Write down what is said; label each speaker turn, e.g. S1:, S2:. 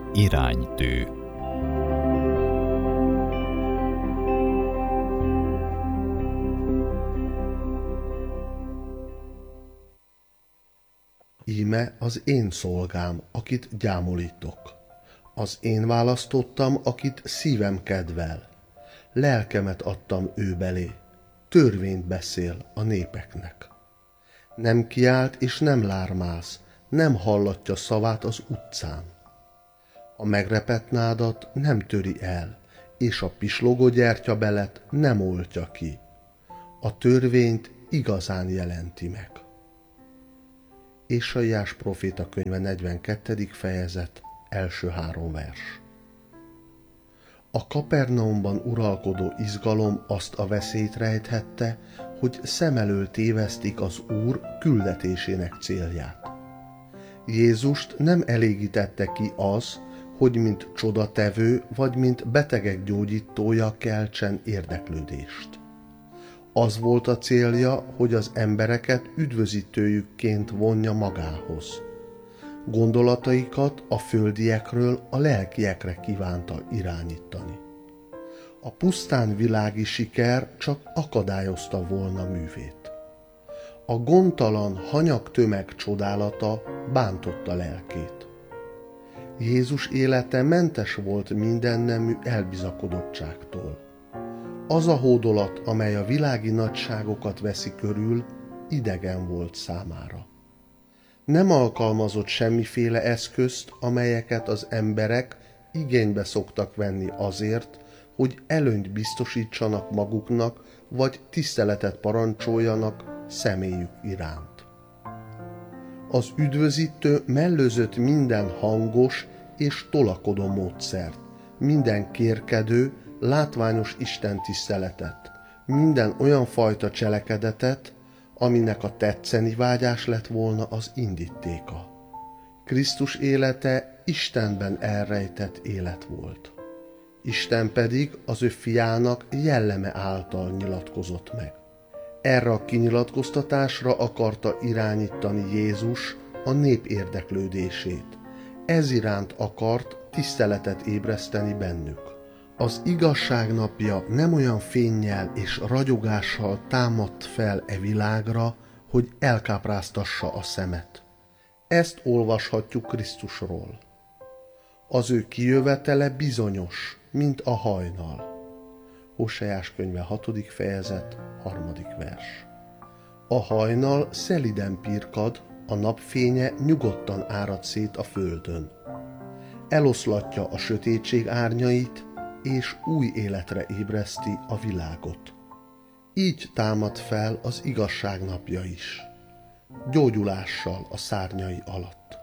S1: Iránytű.
S2: Íme az én szolgám, akit gyámolítok. Az én választottam, akit szívem kedvel. Lelkemet adtam ő belé. Törvényt beszél a népeknek. Nem kiált és nem lármáz, nem hallatja szavát az utcán. A megrepett nádat nem töri el, és a pislogó gyertyabelet nem oltja ki. A törvényt igazán jelenti meg. Ézsaiás próféta könyve 42. fejezet, első 3 vers. A Kapernaumban uralkodó izgalom azt a veszélyt rejthette, hogy szem elől tévesztik az Úr küldetésének célját. Jézust nem elégítette ki az, hogy mint csodatevő vagy mint betegek gyógyítója keltsen érdeklődést. Az volt a célja, hogy az embereket üdvözítőjükként vonja magához. Gondolataikat a földiekről a lelkiekre kívánta irányítani. A pusztán világi siker csak akadályozta volna művét. A gondtalan, hanyag tömeg csodálata bántotta lelkét. Jézus élete mentes volt mindennemű elbizakodottságtól. Az a hódolat, amely a világi nagyságokat veszi körül, idegen volt számára. Nem alkalmazott semmiféle eszközt, amelyeket az emberek igénybe szoktak venni azért, hogy előnyt biztosítsanak maguknak, vagy tiszteletet parancsoljanak személyük iránt. Az üdvözítő mellőzött minden hangos és tolakodó módszert, minden kérkedő, látványos istentiszteletet, minden olyan fajta cselekedetet, aminek a tetszeni vágyás lett volna az indítéka. Krisztus élete Istenben elrejtett élet volt. Isten pedig az ő fiának jelleme által nyilatkozott meg. Erre a kinyilatkoztatásra akarta irányítani Jézus a nép érdeklődését. Ez iránt akart tiszteletet ébreszteni bennük. Az igazság napja nem olyan fénnyel és ragyogással támadt fel e világra, hogy elkápráztassa a szemet. Ezt olvashatjuk Krisztusról. Az ő kijövetele bizonyos, mint a hajnal. Hóseás könyve 6. fejezet, 3. vers. A hajnal szeliden pirkad, a napfénye nyugodtan árad szét a földön. Eloszlatja a sötétség árnyait, és új életre ébreszti a világot. Így támad fel az igazság napja is, gyógyulással a szárnyai alatt.